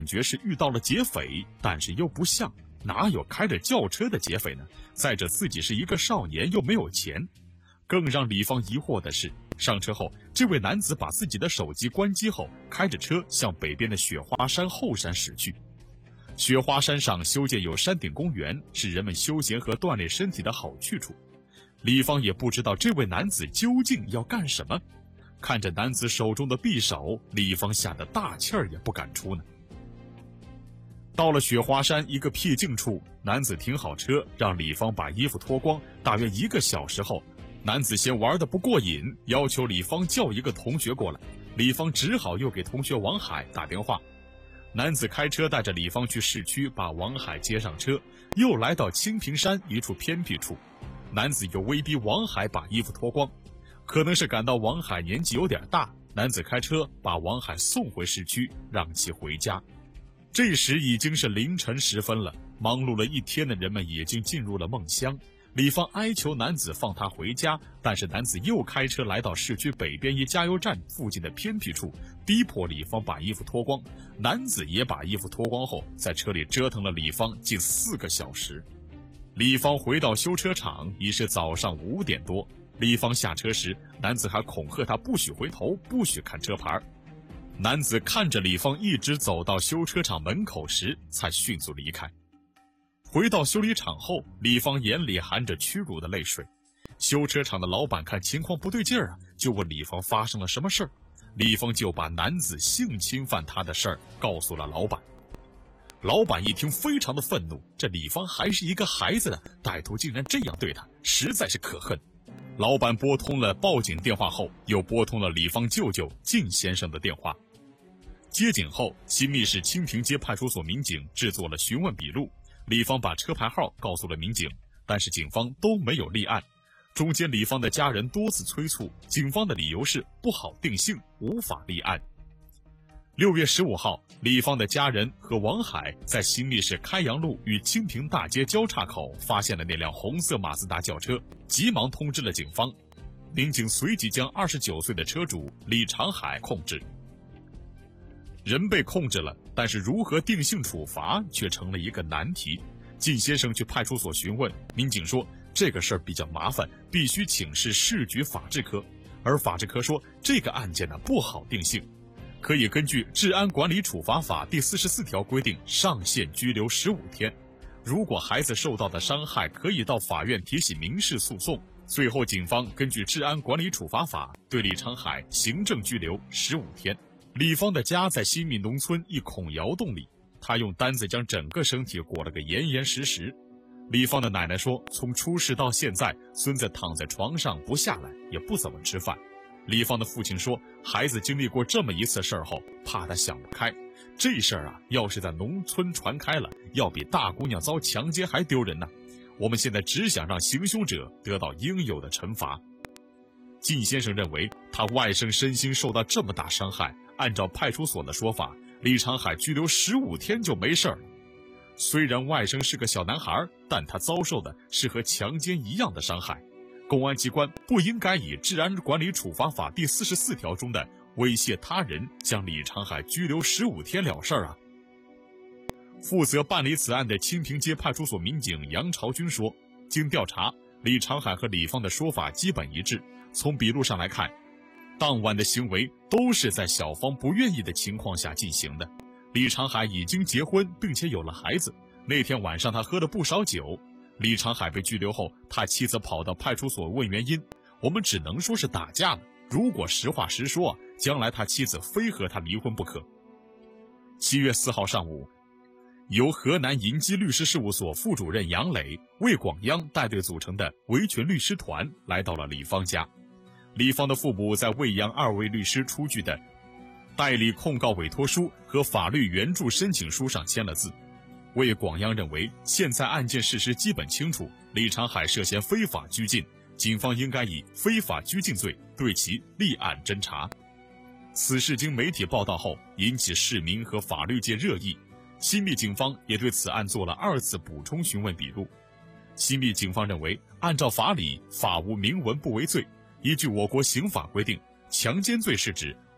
觉是遇到了劫匪，但是又不像，哪有开着轿车的劫匪呢？再者自己是一个少年，又没有钱。更让李芳疑惑的是，上车后，这位男子把自己的手机关机后，开着车向北边的雪花山后山驶去。雪花山上修建有山顶公园，是人们休闲和锻炼身体的好去处。李芳也不知道这位男子究竟要干什么。看着男子手中的匕首，李芳吓得大气儿也不敢出呢。到了雪花山一个僻静处，男子停好车，让李芳把衣服脱光。大约1个小时后，男子嫌玩得不过瘾，要求李芳叫一个同学过来。李芳只好又给同学王海打电话。男子开车带着李芳去市区，把王海接上车，又来到清平山一处偏僻处。男子又威逼王海把衣服脱光，可能是感到王海年纪有点大，男子开车把王海送回市区，让其回家。这时已经是凌晨时分了，忙碌了一天的人们已经进入了梦乡。李芳哀求男子放他回家，但是男子又开车来到市区北边一加油站附近的偏僻处，逼迫李芳把衣服脱光。男子也把衣服脱光后，在车里折腾了李芳近4个小时。李芳回到修车厂已是早上5点多。李芳下车时，男子还恐吓他不许回头，不许看车牌。男子看着李芳一直走到修车厂门口时，才迅速离开。回到修理厂后，李芳眼里含着屈辱的泪水。修车厂的老板看情况不对劲儿就问李芳发生了什么事儿。李芳就把男子性侵犯她的事儿告诉了老板。老板一听非常的愤怒，这李芳还是一个孩子呢，歹徒竟然这样对她，实在是可恨。老板拨通了报警电话后，又拨通了李芳舅舅靳先生的电话。接警后，新密市清平街派出所民警制作了询问笔录。李芳把车牌号告诉了民警，但是警方都没有立案。中间李芳的家人多次催促，警方的理由是不好定性，无法立案。6月15号，李芳的家人和王海在新密市开阳路与清平大街交叉口发现了那辆红色马自达轿车，急忙通知了警方。民警随即将29岁的车主李长海控制。人被控制了，但是如何定性处罚却成了一个难题。靳先生去派出所询问，民警说这个事儿比较麻烦，必须请示市局法制科。而法制科说这个案件呢不好定性，可以根据《治安管理处罚法》第44条规定上限拘留15天。如果孩子受到的伤害可以到法院提起民事诉讼。最后警方根据《治安管理处罚法》对李长海行政拘留15天。李芳的家在新密农村一孔窑洞里，他用单子将整个身体裹了个严严实实。李芳的奶奶说，从出事到现在，孙子躺在床上不下来，也不怎么吃饭。李芳的父亲说，孩子经历过这么一次事儿后，怕他想不开，这事儿要是在农村传开了，要比大姑娘遭强奸还丢人呢。我们现在只想让行凶者得到应有的惩罚。靳先生认为，他外甥身心受到这么大伤害，按照派出所的说法，李长海拘留15天就没事儿了。虽然外甥是个小男孩，但他遭受的是和强奸一样的伤害。公安机关不应该以《治安管理处罚法》第44条中的威胁他人将李长海拘留15天了事儿啊。负责办理此案的清平街派出所民警杨朝军说，经调查，李长海和李芳的说法基本一致。从笔录上来看，当晚的行为都是在小芳不愿意的情况下进行的。李长海已经结婚并且有了孩子，那天晚上他喝了不少酒。李长海被拘留后，他妻子跑到派出所问原因，我们只能说是打架了。如果实话实说，将来他妻子非和他离婚不可。7月4号上午，由河南银基律师事务所副主任杨磊、魏广央带队组成的维权律师团来到了李芳家。李芳的父母在魏杨2位律师出具的代理控告委托书和法律援助申请书上签了字。魏广央认为，现在案件事实基本清楚，李长海涉嫌非法拘禁，警方应该以非法拘禁罪对其立案侦查。此事经媒体报道后，引起市民和法律界热议。新密警方也对此案做了2次补充询问笔录。新密警方认为，按照法理，法无明文不为罪。依据我国刑法规定，强奸罪是指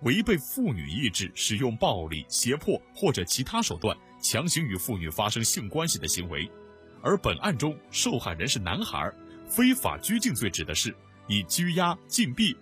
违背妇女意志，使用暴力、胁迫或者其他手段强行与妇女发生性关系的行为。而本案中受害人是男孩，非法拘禁罪指的是以拘押、禁闭